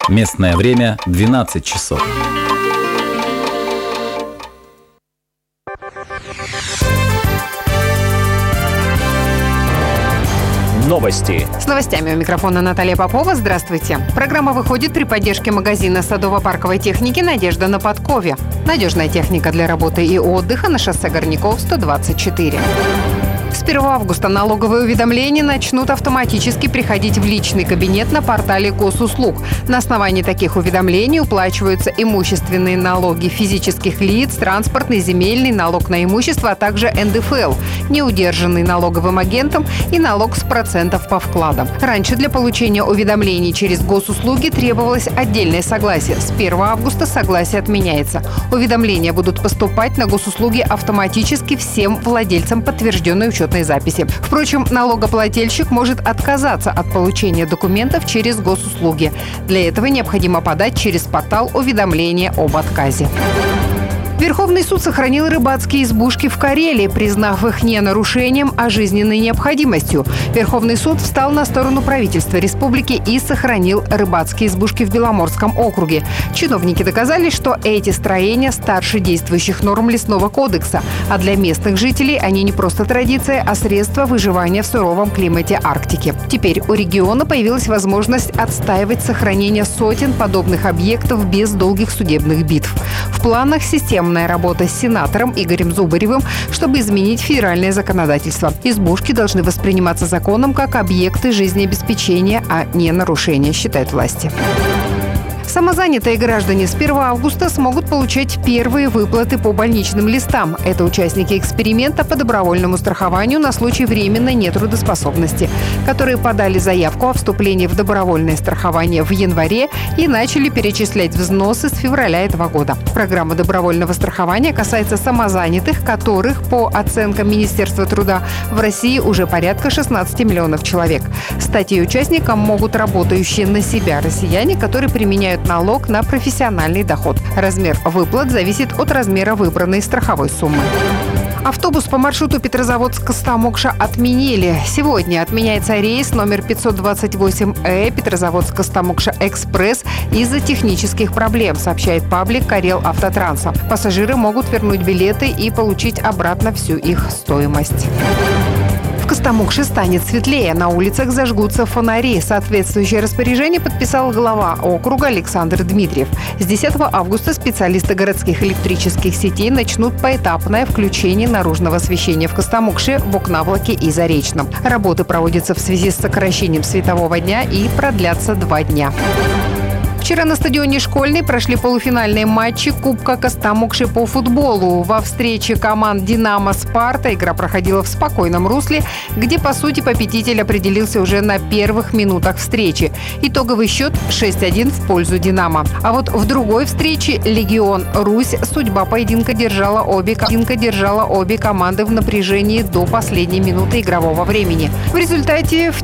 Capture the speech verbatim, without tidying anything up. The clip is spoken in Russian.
Местное время двенадцать часов. Новости. С новостями у микрофона Наталья Попова. Здравствуйте. Программа выходит при поддержке магазина садово-парковой техники «Надежда» на Подкове. Надежная техника для работы и отдыха на шоссе Горняков, сто двадцать четыре. С первого августа налоговые уведомления начнут автоматически приходить в личный кабинет на портале госуслуг. На основании таких уведомлений уплачиваются имущественные налоги физических лиц, транспортный, земельный, налог на имущество, а также эн дэ эф эл, неудержанный налоговым агентом, и налог с процентов по вкладам. Раньше для получения уведомлений через госуслуги требовалось отдельное согласие. С первого августа согласие отменяется. Уведомления будут поступать на госуслуги автоматически всем владельцам подтвержденной учетной записи. Впрочем, налогоплательщик может отказаться от получения документов через госуслуги. Для этого необходимо подать через портал уведомления об отказе. Верховный суд сохранил рыбацкие избушки в Карелии, признав их не нарушением, а жизненной необходимостью. Верховный суд встал на сторону правительства республики и сохранил рыбацкие избушки в Беломорском округе. Чиновники доказали, что эти строения старше действующих норм лесного кодекса, а для местных жителей они не просто традиция, а средство выживания в суровом климате Арктики. Теперь у региона появилась возможность отстаивать сохранение сотен подобных объектов без долгих судебных битв. В планах системная работа с сенатором Игорем Зубаревым, чтобы изменить федеральное законодательство. Избушки должны восприниматься законом как объекты жизнеобеспечения, а не нарушения, считают власти. Самозанятые граждане с первого августа смогут получать первые выплаты по больничным листам. Это участники эксперимента по добровольному страхованию на случай временной нетрудоспособности, которые подали заявку о вступлении в добровольное страхование в январе и начали перечислять взносы с февраля этого года. Программа добровольного страхования касается самозанятых, которых, по оценкам Министерства труда, в России уже порядка шестнадцати миллионов человек. Стать ее участником могут работающие на себя россияне, которые применяют налог на профессиональный доход. Размер выплат зависит от размера выбранной страховой суммы. Автобус по маршруту Петрозаводск-Костомукша отменили. Сегодня отменяется рейс номер пятьсот двадцать восемь э Петрозаводск-Костомукша экспресс из-за технических проблем, сообщает паблик Карел Автотранса. Пассажиры могут вернуть билеты и получить обратно всю их стоимость. В Костомукше станет светлее. На улицах зажгутся фонари. Соответствующее распоряжение подписал глава округа Александр Дмитриев. С десятого августа специалисты городских электрических сетей начнут поэтапное включение наружного освещения в Костомукше, Букнавлаке и Заречном. Работы проводятся в связи с сокращением светового дня и продлятся два дня. Вчера на стадионе «Школьный» прошли полуфинальные матчи Кубка Костомукши по футболу. Во встрече команд «Динамо-Спарта» игра проходила в спокойном русле, где, по сути, победитель определился уже на первых минутах встречи. Итоговый счет шесть один в пользу «Динамо». А вот в другой встрече «Легион-Русь» судьба поединка держала обе, поединка держала обе команды в напряжении до последней минуты игрового времени. В результате в